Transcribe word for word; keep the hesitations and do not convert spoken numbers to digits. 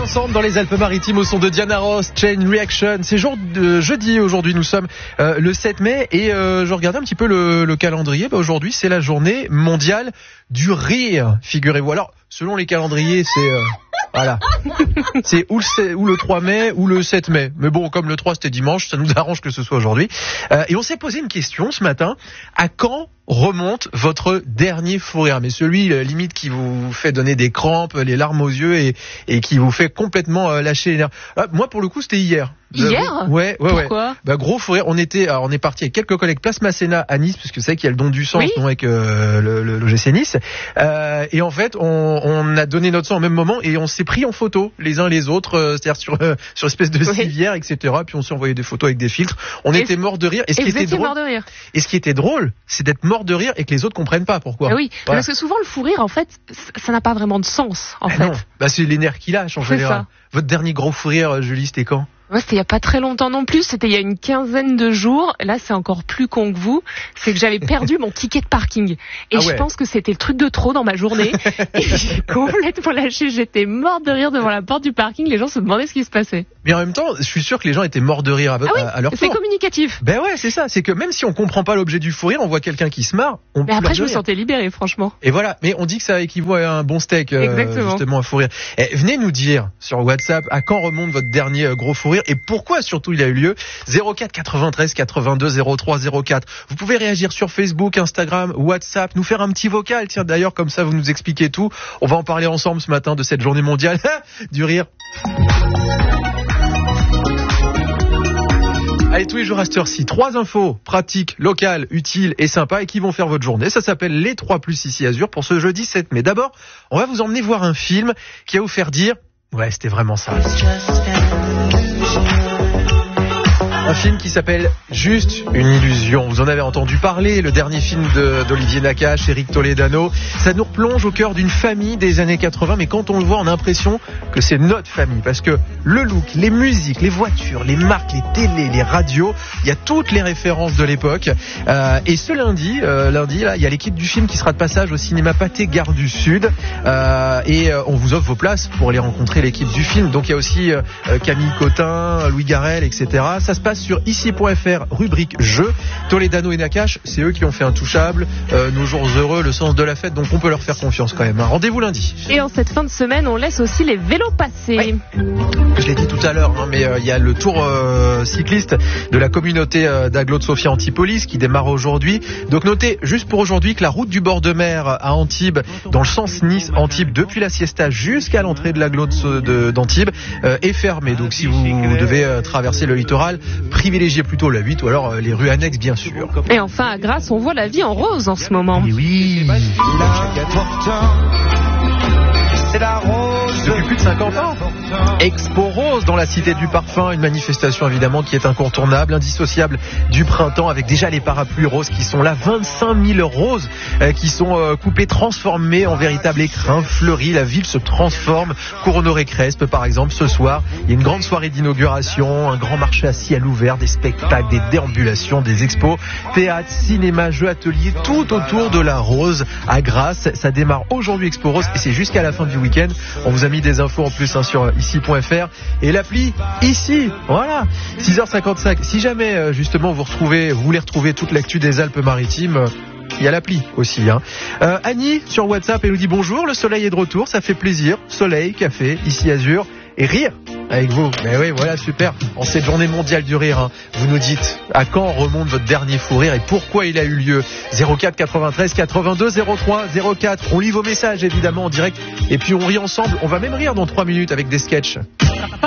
ensemble dans les Alpes-Maritimes au son de Diana Ross, Chain Reaction. C'est jour de jeudi aujourd'hui, nous sommes euh, le sept mai et euh, je regardais un petit peu le, le calendrier. Bah, aujourd'hui, c'est la journée mondiale du rire, figurez-vous. Alors, selon les calendriers, c'est... Euh, voilà. C'est ou le, ou le trois mai ou le sept mai. Mais bon, comme le trois c'était dimanche, ça nous arrange que ce soit aujourd'hui. Euh, et on s'est posé une question ce matin. À quand remonte votre dernier fou rire? Mais celui, limite, qui vous fait donner des crampes, les larmes aux yeux et, et qui vous fait complètement euh, lâcher les nerfs. Ah, moi, pour le coup, c'était hier. Hier euh, Ouais, ouais, Pourquoi ouais. Bah, gros fou rire. On était, alors, on est parti avec quelques collègues Place Masséna à Nice, parce que c'est vrai qu'il y a le don du sang, oui. non, avec euh, le, le, le G C Nice. Euh, et en fait, on, on a donné notre sang au même moment et on s'est pris en photo les uns les autres, euh, c'est-à-dire sur euh, sur espèce de oui. civière, et cetera. Puis on s'est envoyé des photos avec des filtres. On et était morts de rire. Et ce et qui vous était étiez drôle, mort de rire. Et ce qui était drôle, c'est d'être mort de rire et que les autres comprennent pas pourquoi. Ah oui, voilà. parce que souvent le fou rire, en fait, ça n'a pas vraiment de sens, en bah fait. Non, bah c'est les nerfs qui lâchent en C'est général. ça. Votre dernier gros fou rire, Julie, c'était quand? Moi, c'était il y a pas très longtemps non plus. C'était il y a une quinzaine de jours. Là, c'est encore plus con que vous. C'est que j'avais perdu mon ticket de parking. Et ah ouais. je pense que c'était le truc de trop dans ma journée. Et j'ai complètement lâché. J'étais morte de rire devant la porte du parking. Les gens se demandaient ce qui se passait. Mais en même temps, je suis sûr que les gens étaient morts de rire à, ah oui, à, à leur c'est tour. communicatif. Ben ouais, c'est ça. C'est que même si on comprend pas l'objet du fou rire, on voit quelqu'un qui se marre. On Mais après, je me rire. sentais libérée, franchement. Et voilà. Mais on dit que ça équivaut à un bon steak, euh, Exactement. justement, un fou rire. Et venez nous dire sur WhatsApp à quand remonte votre dernier gros fou rire et pourquoi surtout il a eu lieu. zéro quatre quatre-vingt-treize quatre-vingt-deux zéro trois zéro quatre. Vous pouvez réagir sur Facebook, Instagram, WhatsApp, nous faire un petit vocal. Tiens, d'ailleurs, comme ça, vous nous expliquez tout. On va en parler ensemble ce matin de cette journée mondiale du rire. Allez, tous les jours à cette heure-ci, trois infos pratiques, locales, utiles et sympas et qui vont faire votre journée. Ça s'appelle Les trois plus ici Azur pour ce jeudi sept mai. D'abord, on va vous emmener voir un film qui va vous faire dire « Ouais, c'était vraiment ça ». Un film qui s'appelle Juste une illusion. Vous en avez entendu parler, le dernier film de, d'Olivier Nakache, Eric Toledano. Ça nous replonge au cœur d'une famille des années quatre-vingts, mais quand on le voit, on a l'impression que c'est notre famille. Parce que le look, les musiques, les voitures, les marques, les télés, les radios, il y a toutes les références de l'époque. Euh, et ce lundi, euh, lundi, là, il y a l'équipe du film qui sera de passage au cinéma Pathé Gare du Sud. Euh, et euh, on vous offre vos places pour aller rencontrer l'équipe du film. Donc il y a aussi euh, Camille Cotin, Louis Garrel, et cetera. Ça se passe sur ici point f r, rubrique jeux. Toledano et Nakache, c'est eux qui ont fait Intouchable, euh, Nos jours heureux, Le sens de la fête, donc on peut leur faire confiance quand même. Hein. Rendez-vous lundi. Et en cette fin de semaine, on laisse aussi les vélos passer. Ouais. Je l'ai dit tout à l'heure, hein, mais il euh, y a le tour euh, cycliste de la communauté euh, d'Agglo de Sophia Antipolis qui démarre aujourd'hui. Donc notez juste pour aujourd'hui que la route du bord de mer à Antibes, dans le sens Nice-Antibes, depuis la siesta jusqu'à l'entrée de l'Agglo de, de, d'Antibes, euh, est fermée. Donc si vous devez euh, traverser le littoral, privilégiez plutôt la huit ou alors euh, les rues annexes, bien sûr. Et enfin, à Grasse, on voit la vie en rose en ce moment. Et oui. Depuis plus de cinquante ans. Expo Rose dans la Cité du Parfum, une manifestation évidemment qui est incontournable, indissociable du printemps, avec déjà les parapluies roses qui sont là, vingt-cinq mille roses euh, qui sont euh, coupées, transformées en véritable écrin fleuri. La ville se transforme. Cour Honoré-Crespe par exemple, ce soir, il y a une grande soirée d'inauguration, un grand marché à ciel ouvert, des spectacles, des déambulations, des expos, théâtre, cinéma, jeux, ateliers, tout autour de la rose à Grasse. Ça démarre aujourd'hui Expo Rose et c'est jusqu'à la fin du week-end. On vous a mis des infos en plus hein, sur ici point f r et l'appli ici. Voilà. six heures cinquante-cinq. Si jamais euh, justement vous retrouvez, vous voulez retrouver toute l'actu des Alpes-Maritimes, euh, il y a l'appli aussi. Hein. Euh, Annie sur WhatsApp, elle nous dit bonjour. Le soleil est de retour, ça fait plaisir. Soleil, café, ici Azur et rire avec vous. Mais oui, voilà, super. En cette journée mondiale du rire, hein, vous nous dites à quand remonte votre dernier fou rire et pourquoi il a eu lieu. zéro quatre quatre-vingt-treize quatre-vingt-deux zéro trois zéro quatre. On lit vos messages évidemment en direct et puis on rit ensemble. On va même rire dans trois minutes avec des sketchs.